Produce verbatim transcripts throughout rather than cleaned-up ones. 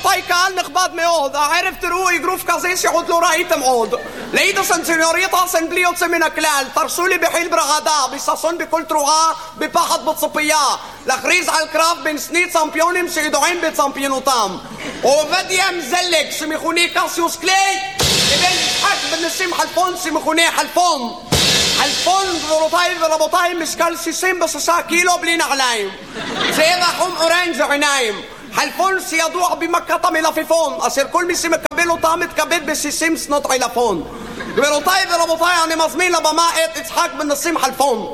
רבותיי, קהל נכבד מאוד, הערב תראו אגרוף כזה שעוד לא ראיתם עוד. ליידסן סניוריטסן בלי יוצא מן הכלל, תרשו לי בחיל ברעדה, בששון בכל תרועה, בפחד בציפייה, להכריז על קרב בין שני צמפיונים שידועים בצמפיונותם. עובדיה מזלג שמכונה קסיוס קליי לבין יצחק בן נסים חלפון שמכונה חלפון. חלפון גבירותיי ורבותיי משקל שישים ושישה קילו בלי נעליים, צבע חום אורנג' עיניים. חלפון שידוע במכת המלפפון, אשר כל מי שמקבל אותה מתכבד ב-שישים שנות עילפון. גבירותיי ורבותיי, אני מזמין לבמה את יצחק בן נסים חלפון.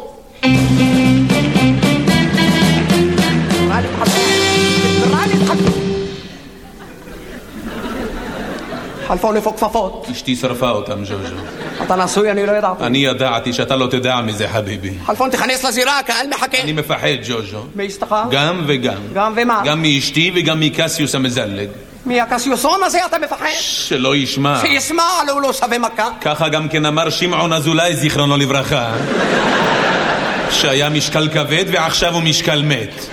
חלפון איפה כפפות? אשתי שרפה אותם, ז'וז'ו. אתה נשוי? אני לא ידעתי. אני ידעתי שאתה לא תדע מזה, חביבי. חלפון, תכנס לזירה, הקהל מחכה. אני מפחד, ז'וז'ו. מאשתך? גם וגם. גם ומה? גם מאשתי וגם מקסיוס המזלג. מהקסיוסון הזה אתה מפחד? שלא ישמע. שישמע, לא לא שווה מכה. ככה גם כן אמר שמעון אזולאי זיכרונו לברכה, שהיה משקל כבד ועכשיו הוא משקל מת.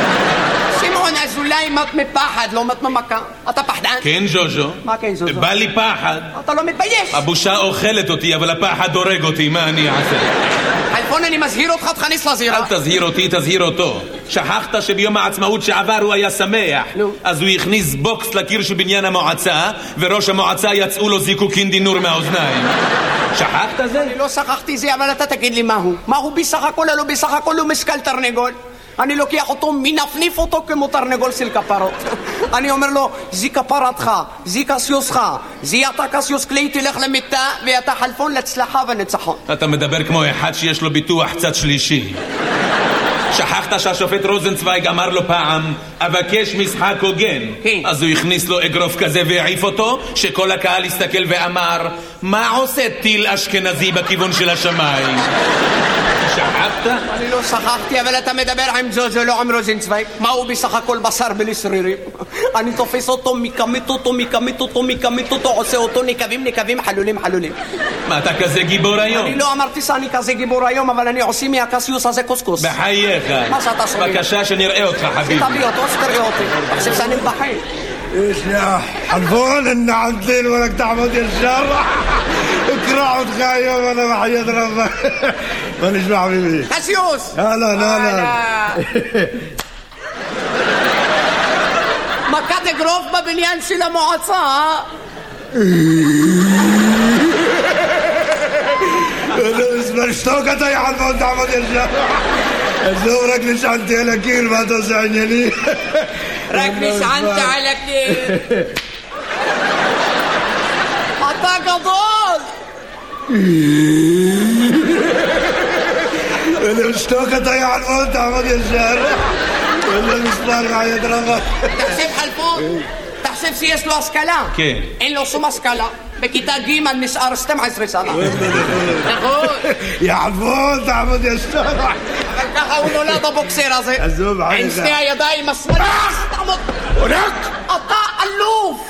אולי מת מפחד, לא מת ממכה. אתה פחדן? כן, ז'וז'ו. מה כן, ז'וז'ו? בא לי פחד. אתה לא מתבייש. הבושה אוכלת אותי, אבל הפחד הורג אותי, מה אני אעשה? חלפון, אני מזהיר אותך, תכניס לזירה. אל תזהיר אותי, תזהיר אותו. שכחת שביום העצמאות שעבר הוא היה שמח, אז הוא הכניס בוקס לקיר של בניין המועצה, וראש המועצה יצאו לו זיקוקין דינור מהאוזניים. שכחת זה? אני לא שכחתי זה, אבל אתה תגיד לי מהו. מהו בסך הכל? לא בסך הכל הוא משקל תרנגול. אני לוקח אותו, מנפניף אותו כמו תרנגול של כפרות. אני אומר לו, זי כפרתך, זי קסיוסך, זי אתה קסיוס קליי, תלך למיטה, ואתה חלפון להצלחה וניצחון. אתה מדבר כמו אחד שיש לו ביטוח צד שלישי. שכחת שהשופט רוזנצוויג אמר לו פעם, אבקש משחק הוגן. אז הוא הכניס לו אגרוף כזה והעיף אותו, שכל הקהל הסתכל ואמר, מה עושה טיל אשכנזי בכיוון של השמיים? שכחת? אני לא שכחתי, אבל אתה מדבר עם ז'וז'ו, לא עם רוזנצוויג. מה הוא בסך הכל בשר בלי שרירים? אני תופס אותו, מקמית אותו, מקמית אותו, מקמית אותו, עושה אותו נקבים, נקבים, חלולים, חלולים. מה, אתה כזה גיבור היום? אני לא אמרתי שאני כזה גיבור היום, אבל אני עושה מהקסיוס הזה קוסקוס. בחייך. מה שאתה שומע? בבקשה שנראה אותך, חביבי. תביא אותו, שתראה אותי. תחשב שאני מבחין. ايش يا حلفون ان عدل ولك تعبد الشر اكرع وتخايم وانا بحياة ربك مانيش مع حبيبي קסיוס! لا لا لا لا מכת אגרוף בבניין של המועצה. اسمع اشتوكت يا حلفون تعبد الشر ازورك نشعنتي على كير ما توسعني لي רק נשענת על הקיר. אתה גדול. انا اشتوكت يا حلفون تعبد الشر ولا مسمار معي دربك. תחשב חלפון, תחשב שיש לו השכלה. כן. אין לו שום השכלה. בכיתה ג' נשאר שתים עשרה שנה. נכון. يا حلفون تعبد الشر אבל ככה הוא נולד הבוקסר הזה. עזוב, עליך. עם שני הידיים השמאליות. תעמוד. هناك אתה אלוף.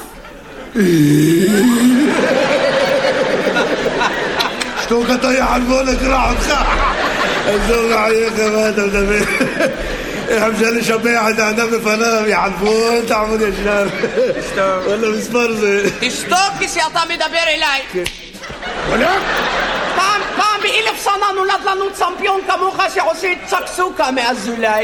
اشتوكت يا حلفون اكرع وتخاع عزوم عليك ما تدبر حمشان شبيعة انا بفنام يا حلفون تعمل يا شنار ولا مسمرزي תשתוק כשאתה מדבר אליי. هناك פעם, פעם באלף שנה נולד לנו צמפיון כמוך שעושה צקסוקה מאזולאי.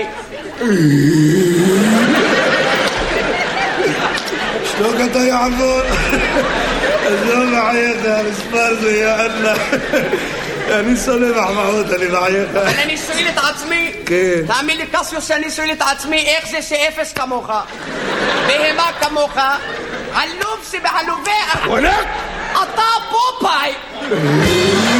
اشتوكت يا حلفون عزوم عليك مسمرزي يا أنا אני סולח מחמוד, אני מחייך. אבל אני שואל את עצמי, תאמין לי קסיוס שאני שואל את עצמי, איך זה שאפס כמוך, בהמה כמוך, עלוב שבעלובי, אתה פופאי.